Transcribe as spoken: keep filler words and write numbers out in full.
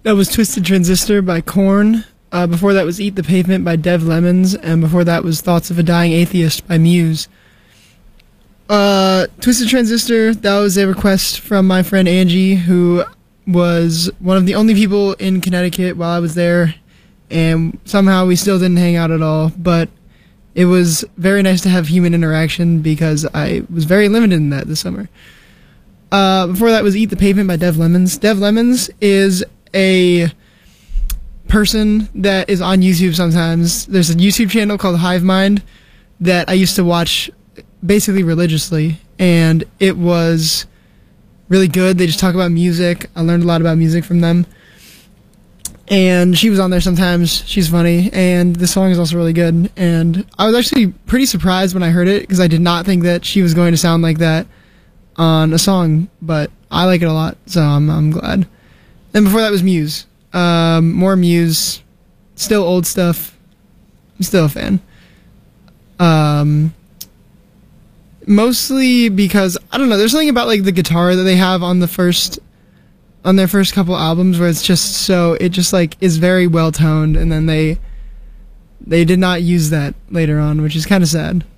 That was Twisted Transistor by Korn. Uh, before that was Eat the Pavement by Dev Lemons. And before that was Thoughts of a Dying Atheist by Muse. Uh, Twisted Transistor, that was a request from my friend Angie, who was one of the only people in Connecticut while I was there. And somehow we still didn't hang out at all. But it was very nice to have human interaction because I was very limited in that this summer. Uh, before that was Eat the Pavement by Dev Lemons. Dev Lemons is a person that is on YouTube sometimes. There's a YouTube channel called Hive Mind that I used to watch basically religiously, and it was really good. They just talk about music. I learned a lot about music from them. And she was on there sometimes. She's funny, and the song is also really good. And I was actually pretty surprised when I heard it because I did not think that she was going to sound like that on a song, but I like it a lot, so I'm I'm glad. And before that was Muse. Um, more Muse, still old stuff. I'm still a fan. Um, mostly because I don't know. There's something about like the guitar that they have on the first. on their first couple albums where it's just so, it just like is very well toned, and then they they did not use that later on, which is kind of sad.